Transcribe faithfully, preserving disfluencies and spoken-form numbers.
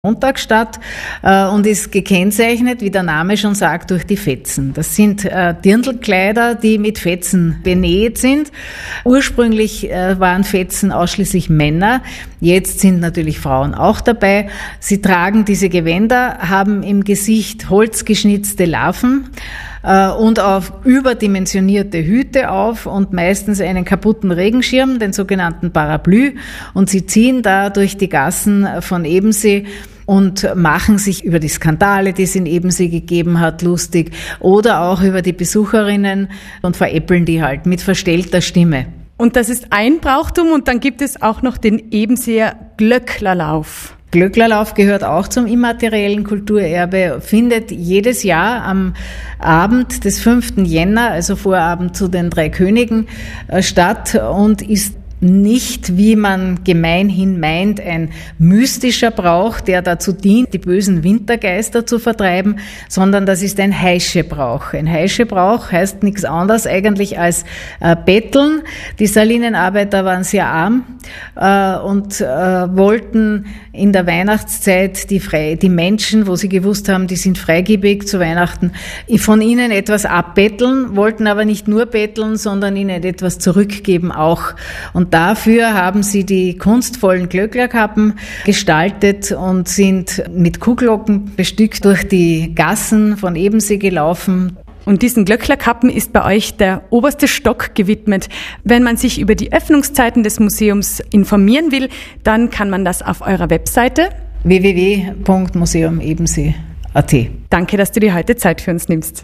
Montag statt äh, und ist gekennzeichnet, wie der Name schon sagt, durch die Fetzen. Das sind äh, Dirndlkleider, die mit Fetzen benäht sind. Ursprünglich äh, waren Fetzen ausschließlich Männer, jetzt sind natürlich Frauen auch dabei. Sie tragen diese Gewänder, haben im Gesicht holzgeschnitzte Larven äh, und auf überdimensionierte Hüte auf und meistens einen kaputten Regenschirm, den sogenannten Parapluie, und sie ziehen da durch die Gassen von Ebensee und machen sich über die Skandale, die es in Ebensee gegeben hat, lustig oder auch über die Besucherinnen und veräppeln die halt mit verstellter Stimme. Und das ist ein Brauchtum und dann gibt es auch noch den Ebenseer Glöcklerlauf. Glöcklerlauf gehört auch zum immateriellen Kulturerbe, findet jedes Jahr am Abend des fünften Jänner, also Vorabend zu den drei Königen, statt und ist nicht, wie man gemeinhin meint, ein mystischer Brauch, der dazu dient, die bösen Wintergeister zu vertreiben, sondern das ist ein Heischebrauch. Ein Heischebrauch heißt nichts anderes eigentlich als äh, Betteln. Die Salinenarbeiter waren sehr arm äh, und äh, wollten in der Weihnachtszeit die, frei, die Menschen, wo sie gewusst haben, die sind freigebig zu Weihnachten, von ihnen etwas abbetteln, wollten aber nicht nur betteln, sondern ihnen etwas zurückgeben auch. Und dafür haben sie die kunstvollen Glöcklerkappen gestaltet und sind mit Kuhglocken bestückt durch die Gassen von Ebensee gelaufen. Und diesen Glöcklerkappen ist bei euch der oberste Stock gewidmet. Wenn man sich über die Öffnungszeiten des Museums informieren will, dann kann man das auf eurer Webseite w w w punkt museum ebensee punkt a t. Danke, dass du dir heute Zeit für uns nimmst.